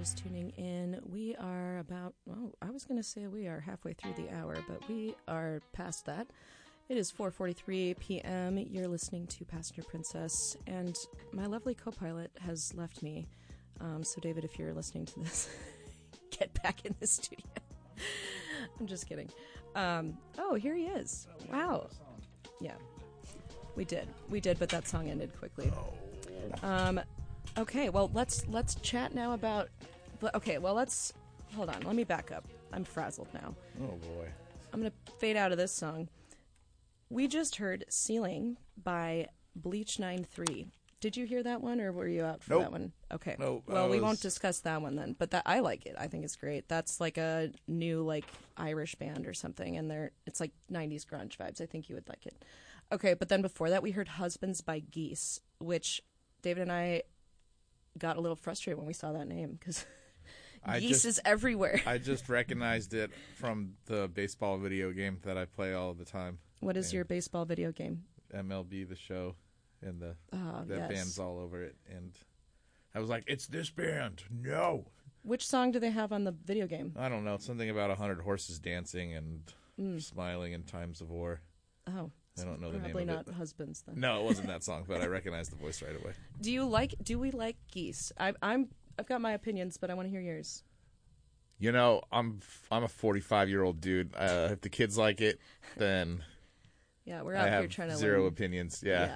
just tuning in, we are about, well, I was going to say we are halfway through the hour, but we are past that. It is 4:43 p.m. You're listening to Passenger Princess, and my lovely co-pilot has left me. So, David, if you're listening to this, get back in the studio. I'm just kidding. Oh, here he is. Wow. Yeah, we did, but that song ended quickly. Okay, well, let's chat now about... Okay, well, let's... Hold on, let me back up. I'm frazzled now. Oh, boy. I'm going to fade out of this song. We just heard Ceiling by Bleach 9-3. Did you hear that one, or were you out for that one? Okay. Nope. Well, we won't discuss that one then, but I like it. I think it's great. That's like a new, like, Irish band or something, and it's like 90s grunge vibes. I think you would like it. Okay, but then before that, we heard Husbands by Geese, which David and I got a little frustrated when we saw that name, because Geese is everywhere. I just recognized it from the baseball video game that I play all the time. What is your baseball video game? MLB The Show, and the yes. band's all over it. And I was like, it's this band. No. Which song do they have on the video game? I don't know. Something about 100 horses dancing and smiling in times of war. Oh. I don't know the name of it. Probably not Husbands, then. No, it wasn't that song, but I recognized the voice right away. Do we like Geese? I've got my opinions, but I want to hear yours. You know, I'm a 45-year-old dude. If the kids like it, then yeah, we're out here trying to zero learn. Opinions. Yeah.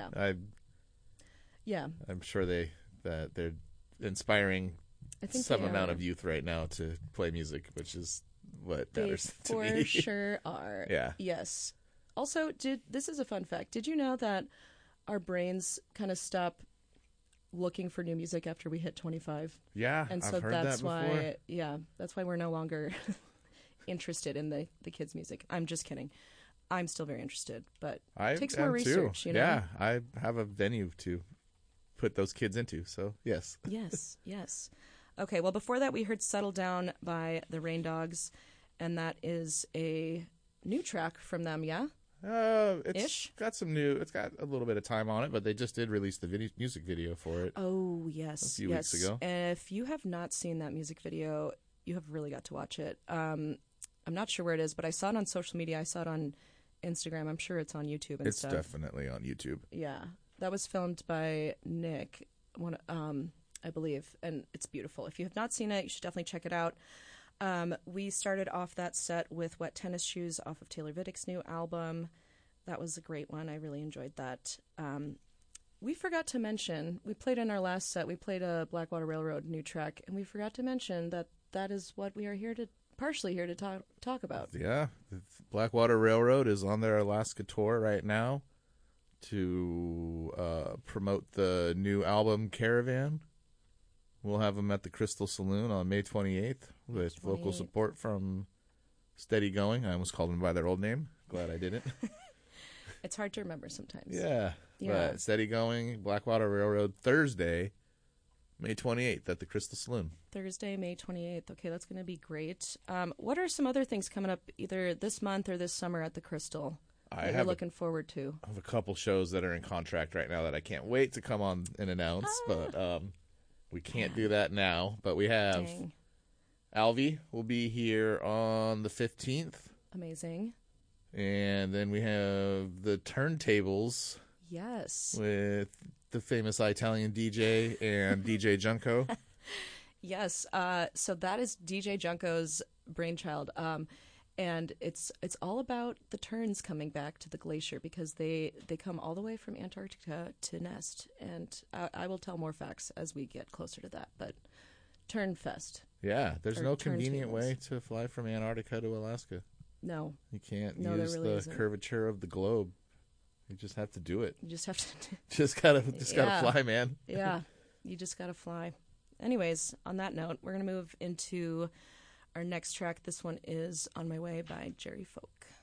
Yeah. I'm sure they're inspiring some amount of youth right now to play music, which is what matters to me. They for sure are. Yeah. Yes. Also, this is a fun fact. Did you know that our brains kind of stop looking for new music after we hit 25? Yeah, and so I've heard that's that before. why. Yeah, that's why we're no longer interested in the kids' music. I'm just kidding. I'm still very interested, but it takes more research. Too. You know? Yeah, I have a venue to put those kids into. So yes. Yes. Okay. Well, before that, we heard "Settle Down" by the Rain Dogs, and that is a new track from them. Yeah. It's got some new. It's got a little bit of time on it, but they just did release the music video for it. Oh yes, a few weeks ago. And if you have not seen that music video, you have really got to watch it. I'm not sure where it is, but I saw it on social media. I saw it on Instagram. I'm sure it's on YouTube and stuff. It's definitely on YouTube. Yeah, that was filmed by Nick, I believe, and it's beautiful. If you have not seen it, you should definitely check it out. We started off that set with Wet Tennis Shoes off of Taylor Viddick's new album. That was a great one. I really enjoyed that. We forgot to mention, we played in our last set, we played a Blackwater Railroad new track, and we forgot to mention that is what we are partially here to talk about. Yeah, the Blackwater Railroad is on their Alaska tour right now to promote the new album Caravan. We'll have them at the Crystal Saloon on May 28th with vocal support from Steady Going. I almost called them by their old name. Glad I didn't. It's hard to remember sometimes. Yeah. But Steady Going, Blackwater Railroad, Thursday, May 28th at the Crystal Saloon. Thursday, May 28th. Okay, that's going to be great. What are some other things coming up either this month or this summer at the Crystal that you're looking forward to? I have a couple shows that are in contract right now that I can't wait to come on and announce, but we can't do that now. But we have Alvy will be here on the 15th. Amazing. And then we have the Turntables. Yes. With the famous Italian DJ and DJ Junko. Yes. So that is DJ Junko's brainchild. And it's all about the Turns coming back to the glacier because they come all the way from Antarctica to Nest. And I will tell more facts as we get closer to that. But Turn Fest. Yeah, there's no convenient way to fly from Antarctica to Alaska. No. You can't use the curvature of the globe. You just have to do it. You just have to just gotta fly, man. Yeah. You just gotta fly. Anyways, on that note, we're gonna move into our next track. This one is On My Way by Jerry Folk.